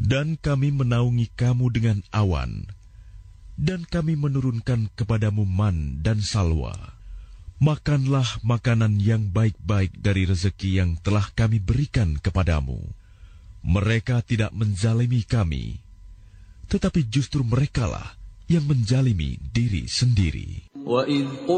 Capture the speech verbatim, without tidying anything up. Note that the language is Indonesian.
Dan kami menaungi kamu dengan awan, dan kami menurunkan kepadamu man dan salwa. Makanlah makanan yang baik-baik dari rezeki yang telah kami berikan kepadamu. Mereka tidak menzalimi kami, tetapi justru merekalah yang menzalimi diri sendiri. وَإِذْ